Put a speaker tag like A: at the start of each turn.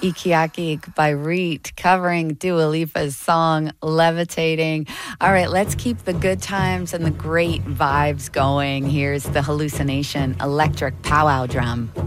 A: Ikiaki by Reet, covering Dua Lipa's song Levitating. All right, let's keep the good times and the great vibes going. Here's the Hallucination electric powwow drum.